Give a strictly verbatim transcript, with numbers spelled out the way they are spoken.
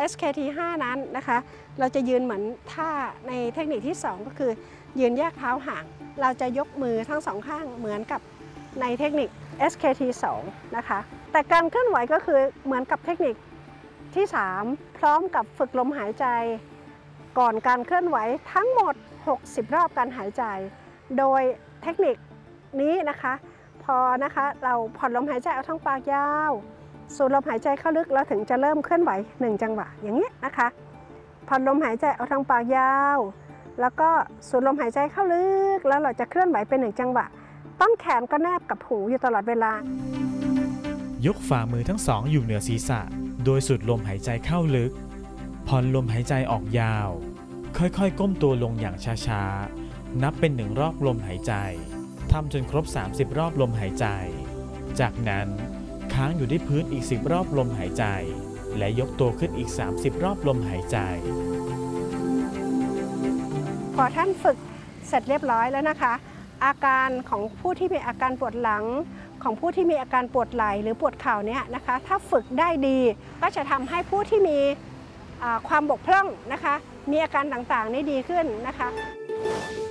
เอส เค ที ห้า นั้นนะคะเราจะยืนเหมือนท่าในเทคนิคที่สองก็คือยืนแยกเท้าห่างเราจะยกมือทั้งสองข้างเหมือนกับในเทคนิค เอส เค ที สอง นะคะแต่การเคลื่อนไหวก็คือเหมือนกับเทคนิคที่สามพร้อมกับฝึกลมหายใจก่อนการเคลื่อนไหวทั้งหมดหกสิบรอบการหายใจโดยเทคนิคนี้นะคะพอนะคะเราผ่อนลมหายใจเอาทั้งปากยาวสูดลมหายใจเข้าลึกเราถึงจะเริ่มเคลื่อนไหวหนึ่งจังหวะอย่างนี้นะคะผ่อนลมหายใจเอาทั้งปากยาวแล้วก็สูดลมหายใจเข้าลึกแล้วเราจะเคลื่อนไหวเป็นหนึ่งจังหวะต้นแขนก็แนบกับหูอยู่ตลอดเวลายกฝ่ามือทั้งสองอยู่เหนือศีรษะโดยสูดลมหายใจเข้าลึกผ่อนลมหายใจออกยาวค่อยๆก้มตัวลงอย่างช้าๆนับเป็นหนึ่งรอบลมหายใจทำจนครบสามสิบรอบลมหายใจจากนั้นค้างอยู่ที่พื้นอีกสิบรอบลมหายใจและยกตัวขึ้นอีกสามสิบรอบลมหายใจพอท่านฝึกเสร็จเรียบร้อยแล้วนะคะอาการของผู้ที่มีอาการปวดหลังของผู้ที่มีอาการปวดไหล่หรือปวดเข่าเนี่ยนะคะถ้าฝึกได้ดีก็จะทำให้ผู้ที่มีความบกพร่องนะคะมีอาการต่างๆนี่ดีขึ้นนะคะ